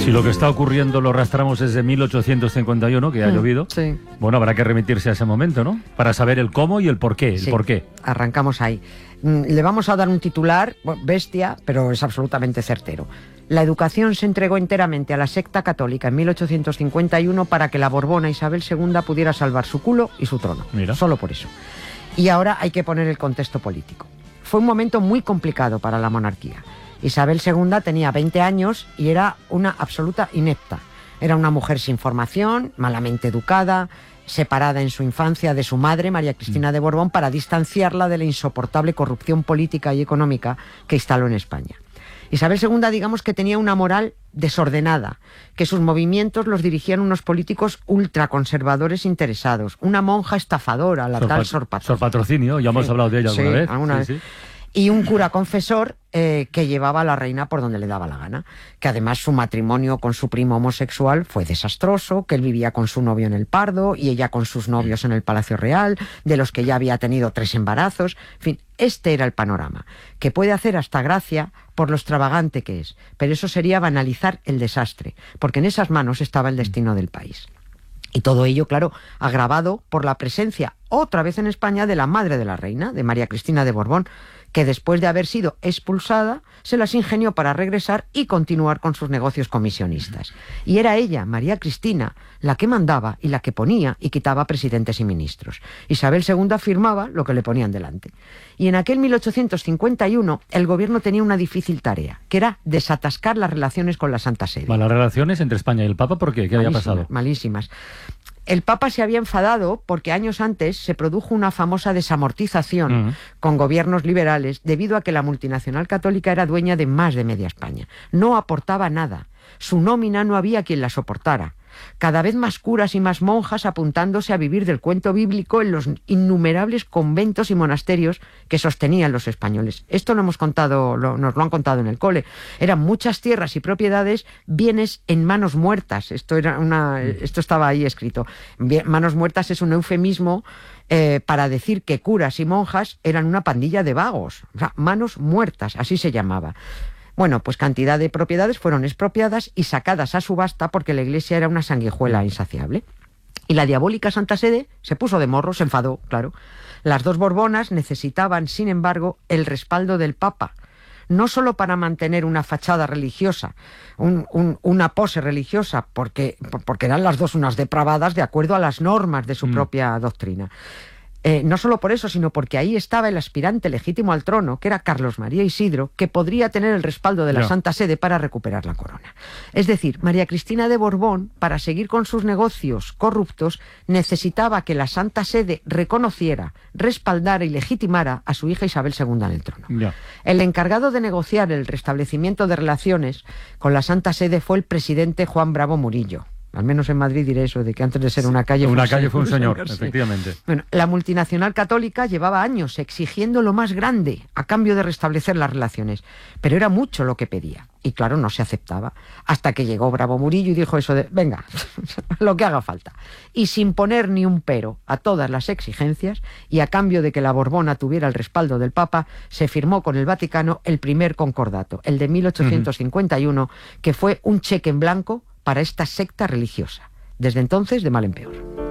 Si lo que está ocurriendo lo arrastramos desde 1851, que ha llovido, sí. Bueno, habrá que remitirse a ese momento, ¿no? Para saber el cómo y el por qué. Sí, arrancamos ahí. Le vamos a dar un titular, bestia, pero es absolutamente certero. La educación se entregó enteramente a la secta católica en 1851 para que la Borbona Isabel II pudiera salvar su culo y su trono. Mira. Solo por eso. Y ahora hay que poner el contexto político. Fue un momento muy complicado para la monarquía. Isabel II tenía 20 años y era una absoluta inepta. Era una mujer sin formación, malamente educada, separada en su infancia de su madre, María Cristina de Borbón, para distanciarla de la insoportable corrupción política y económica que instaló en España. Isabel II, digamos que tenía una moral desordenada, que sus movimientos los dirigían unos políticos ultraconservadores interesados, una monja estafadora, la tal Sor Patrocinio. Sor Patrocinio, ya hemos hablado de ella alguna vez. Sí. Y un cura confesor que llevaba a la reina por donde le daba la gana, que además su matrimonio con su primo homosexual fue desastroso, que él vivía con su novio en el Pardo y ella con sus novios en el Palacio Real, de los que ya había tenido 3 embarazos. En fin, este era el panorama, que puede hacer hasta gracia por lo extravagante que es, pero eso sería banalizar el desastre, porque en esas manos estaba el destino del país. Y todo ello, claro, agravado por la presencia, otra vez en España, de la madre de la reina, de María Cristina de Borbón, que después de haber sido expulsada, se las ingenió para regresar y continuar con sus negocios comisionistas. Y era ella, María Cristina, la que mandaba y la que ponía y quitaba presidentes y ministros. Isabel II firmaba lo que le ponían delante. Y en aquel 1851 el gobierno tenía una difícil tarea, que era desatascar las relaciones con la Santa Sede. Las relaciones entre España y el Papa, ¿por qué? ¿Qué había pasado? Malísimas. El Papa se había enfadado porque años antes se produjo una famosa desamortización con gobiernos liberales debido a que la multinacional católica era dueña de más de media España. No aportaba nada. Su nómina no había quien la soportara. Cada vez más curas y más monjas apuntándose a vivir del cuento bíblico en los innumerables conventos y monasterios que sostenían los españoles. Esto nos lo han contado en el cole. Eran muchas tierras y propiedades, bienes en manos muertas. Esto estaba ahí escrito. Manos muertas es un eufemismo para decir que curas y monjas eran una pandilla de vagos. O sea, manos muertas, así se llamaba. Bueno, pues cantidad de propiedades fueron expropiadas y sacadas a subasta porque la Iglesia era una sanguijuela insaciable. Y la diabólica Santa Sede se puso de morro, se enfadó, claro. Las 2 Borbonas necesitaban, sin embargo, el respaldo del Papa, no solo para mantener una fachada religiosa, una pose religiosa, porque eran las 2 unas depravadas de acuerdo a las normas de su propia doctrina. No solo por eso, sino porque ahí estaba el aspirante legítimo al trono, que era Carlos María Isidro, que podría tener el respaldo de la Santa Sede para recuperar la corona. Es decir, María Cristina de Borbón, para seguir con sus negocios corruptos, necesitaba que la Santa Sede reconociera, respaldara y legitimara a su hija Isabel II en el trono. Ya. El encargado de negociar el restablecimiento de relaciones con la Santa Sede fue el presidente Juan Bravo Murillo. Al menos en Madrid diré eso, de que antes de ser una calle... fue un señor, efectivamente. Bueno, la multinacional católica llevaba años exigiendo lo más grande a cambio de restablecer las relaciones, pero era mucho lo que pedía. Y claro, no se aceptaba. Hasta que llegó Bravo Murillo y dijo eso de, venga, lo que haga falta. Y sin poner ni un pero a todas las exigencias, y a cambio de que la Borbona tuviera el respaldo del Papa, se firmó con el Vaticano el primer concordato, el de 1851, que fue un cheque en blanco para esta secta religiosa. Desde entonces, de mal en peor.